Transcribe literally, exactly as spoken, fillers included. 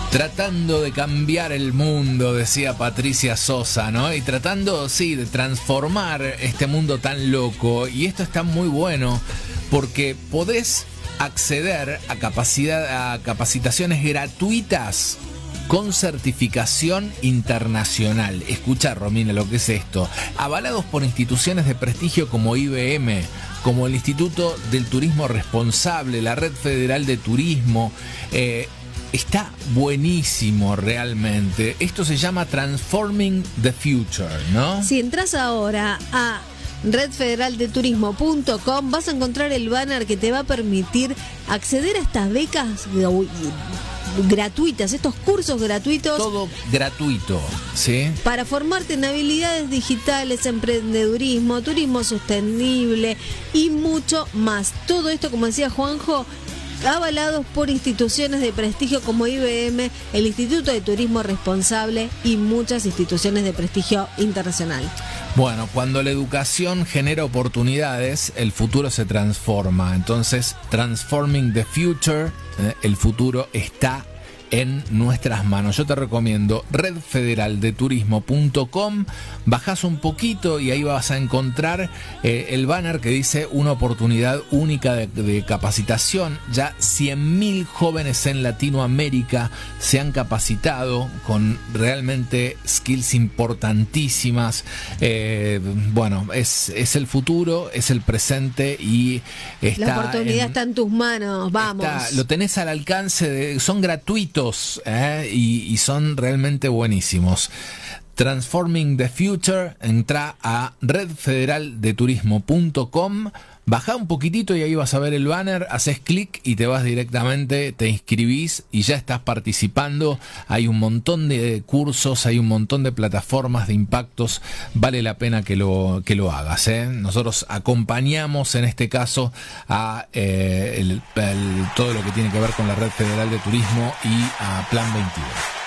Tratando de cambiar el mundo, decía Patricia Sosa, ¿no? Y tratando, sí, de transformar este mundo tan loco. Y esto está muy bueno porque podés acceder a, capacidad, a capacitaciones gratuitas con certificación internacional. Escucha, Romina, lo que es esto. Avalados por instituciones de prestigio como I B M, como el Instituto del Turismo Responsable, la Red Federal de Turismo. Eh, está buenísimo realmente. Esto se llama Transforming the Future, ¿no? Si entras ahora a red federal de turismo punto com vas a encontrar el banner que te va a permitir acceder a estas becas gratuitas, estos cursos gratuitos. Todo gratuito, ¿sí? Para formarte en habilidades digitales, emprendedurismo, turismo sostenible y mucho más. Todo esto, como decía Juanjo, avalados por instituciones de prestigio como I B M, el Instituto de Turismo Responsable y muchas instituciones de prestigio internacional. Bueno, cuando la educación genera oportunidades, el futuro se transforma. Entonces, Transforming the Future, eh, el futuro está en nuestras manos. Yo te recomiendo red federal de turismo punto com, bajás un poquito y ahí vas a encontrar eh, el banner que dice una oportunidad única de, de capacitación. Ya cien mil jóvenes en Latinoamérica se han capacitado con realmente skills importantísimas. Eh, bueno, es, es el futuro, es el presente y está la oportunidad en, está en tus manos, vamos. Está, lo tenés al alcance, de, son gratuitos. Eh, y, y son realmente buenísimos. Transforming the Future, entra a red federal de turismo punto com, bajá un poquitito y ahí vas a ver el banner, haces clic y te vas directamente, te inscribís y ya estás participando. Hay un montón de cursos, hay un montón de plataformas de impactos, vale la pena que lo, que lo hagas, ¿eh? Nosotros acompañamos en este caso a eh, el, el, todo lo que tiene que ver con la Red Federal de Turismo y a Plan veintiuno.